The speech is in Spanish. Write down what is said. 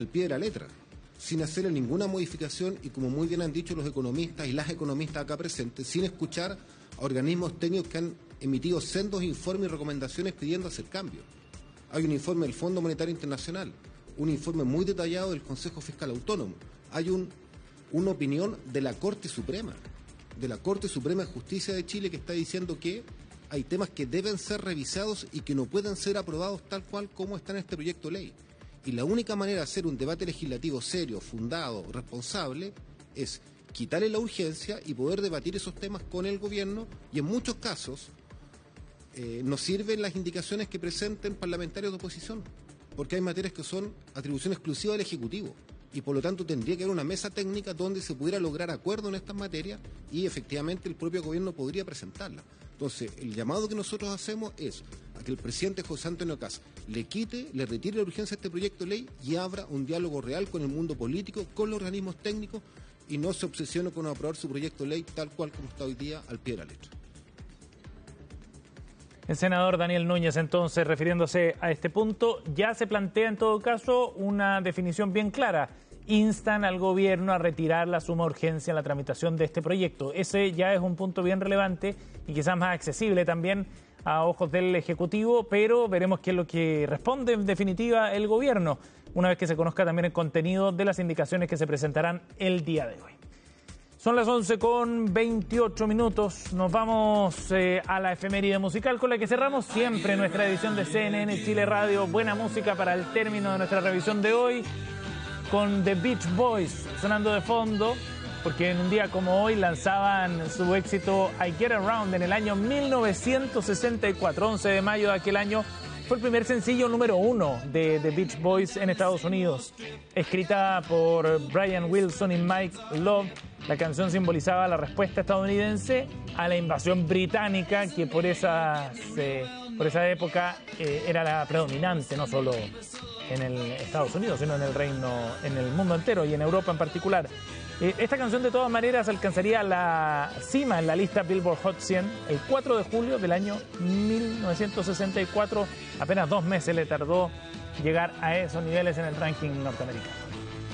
al pie de la letra, sin hacerle ninguna modificación y, como muy bien han dicho los economistas y las economistas acá presentes, sin escuchar a organismos técnicos que han emitido sendos informes y recomendaciones pidiendo hacer cambios. Hay un informe del Fondo Monetario Internacional, un informe muy detallado del Consejo Fiscal Autónomo, hay una opinión de la Corte Suprema de Justicia de Chile, que está diciendo que hay temas que deben ser revisados y que no pueden ser aprobados tal cual como está en este proyecto de ley. Y la única manera de hacer un debate legislativo serio, fundado, responsable, es quitarle la urgencia y poder debatir esos temas con el gobierno, y en muchos casos nos sirven las indicaciones que presenten parlamentarios de oposición, porque hay materias que son atribución exclusiva del Ejecutivo, y por lo tanto tendría que haber una mesa técnica donde se pudiera lograr acuerdo en estas materias y efectivamente el propio gobierno podría presentarla. Entonces, el llamado que nosotros hacemos es a que el presidente José Antonio Kast le retire la urgencia a este proyecto de ley y abra un diálogo real con el mundo político, con los organismos técnicos, y no se obsesione con aprobar su proyecto de ley tal cual como está hoy día, al pie de la letra. El senador Daniel Núñez, entonces, refiriéndose a este punto, ya se plantea en todo caso una definición bien clara. Instan al gobierno a retirar la suma urgencia en la tramitación de este proyecto. Ese ya es un punto bien relevante y quizás más accesible también a ojos del Ejecutivo, pero veremos qué es lo que responde en definitiva el gobierno, una vez que se conozca también el contenido de las indicaciones que se presentarán el día de hoy. Son las 11:28. Nos vamos a la efeméride musical con la que cerramos siempre nuestra edición de CNN Chile Radio. Buena música para el término de nuestra revisión de hoy, con The Beach Boys sonando de fondo, porque en un día como hoy lanzaban su éxito I Get Around en el año 1964, 11 de mayo de aquel año. Fue el primer sencillo número 1 de The Beach Boys en Estados Unidos. Escrita por Brian Wilson y Mike Love, la canción simbolizaba la respuesta estadounidense a la invasión británica, que por esa época era la predominante, no solo en el Estados Unidos, sino en el mundo entero y en Europa en particular. Esta canción de todas maneras alcanzaría la cima en la lista Billboard Hot 100 el 4 de julio del año 1964. Apenas 2 meses le tardó llegar a esos niveles en el ranking norteamericano.